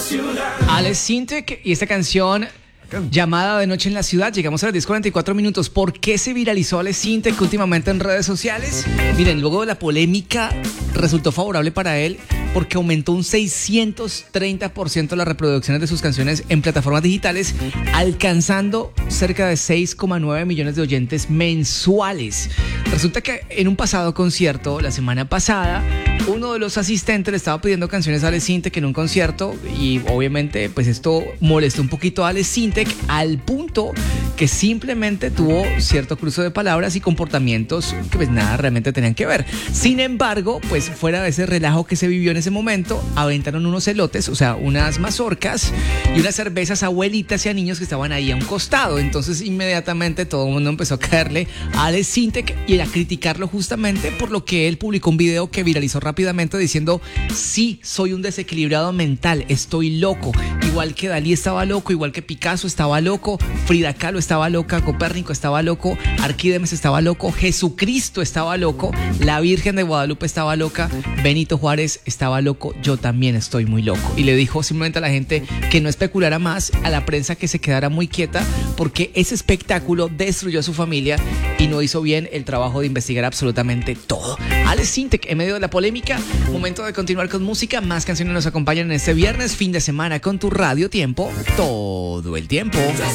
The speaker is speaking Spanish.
Alex Sintek y esta canción llamada De Noche en la Ciudad. Llegamos a las 10:44. ¿Por qué se viralizó Alex Sintek últimamente en redes sociales? Miren, luego de la polémica resultó favorable para él porque aumentó un 630% las reproducciones de sus canciones en plataformas digitales, alcanzando cerca de 6,9 millones de oyentes mensuales. Resulta que en un pasado concierto, la semana pasada, uno de los asistentes le estaba pidiendo canciones a Alex Sintek en un concierto y obviamente pues esto molestó un poquito a Alex Sintek al punto que simplemente tuvo cierto cruce de palabras y comportamientos que pues nada realmente tenían que ver. Sin embargo, pues fuera de ese relajo que se vivió en ese momento, aventaron unos elotes, o sea, unas mazorcas y unas cervezas a abuelitas y a niños que estaban ahí a un costado. Entonces inmediatamente todo el mundo empezó a caerle a Alex Sintek y a criticarlo justamente por lo que él publicó un video que viralizó rápidamente diciendo: sí, soy un desequilibrado mental, estoy loco, igual que Dalí estaba loco, igual que Picasso estaba loco, Frida Kahlo estaba loca, Copérnico estaba loco, Arquímedes estaba loco, Jesucristo estaba loco, la Virgen de Guadalupe estaba loca, Benito Juárez estaba loco, yo también estoy muy loco. Y le dijo simplemente a la gente que no especulara más, a la prensa que se quedara muy quieta, porque ese espectáculo destruyó a su familia y no hizo bien el trabajo de investigar absolutamente todo. Alex Sintek, en medio de la polémica, momento de continuar con música. Más canciones nos acompañan en este viernes, fin de semana, con tu Radio Tiempo, todo el tiempo.